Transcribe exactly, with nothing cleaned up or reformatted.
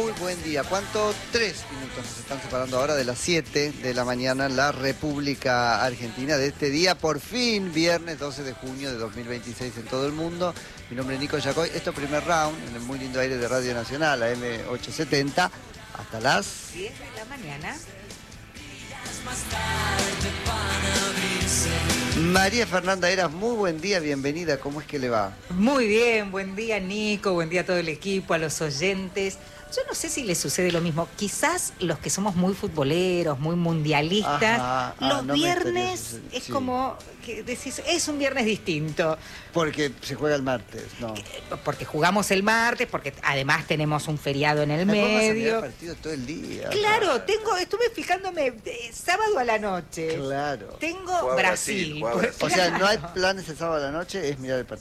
Muy buen día. ¿Cuánto? Tres minutos nos están separando ahora de las siete de la mañana en la República Argentina de este día, por fin, viernes doce de junio de dos mil veintiséis en todo el mundo. Mi nombre es Nico Yacoy. Esto es Primer Round, en el muy lindo aire de Radio Nacional, A M ochocientos setenta, hasta las diez de la mañana. María Fernanda Heras, muy buen día, bienvenida. ¿Cómo es que le va? Muy bien, buen día Nico, buen día a todo el equipo, a los oyentes. Yo no sé si les sucede lo mismo. Quizás los que somos muy futboleros, muy mundialistas, Ajá, ah, los no viernes me es sí. como que decís, es un viernes distinto. Porque se juega el martes, ¿no? Porque jugamos el martes, porque además tenemos un feriado en el Después vas a mirar medio. partido todo el día. Claro, tengo, estuve fijándome eh, sábado a la noche. Claro. Tengo Juega Brasil. Brasil, juega pues, O sea, no hay claro. planes el sábado a la noche, es mirar el partido.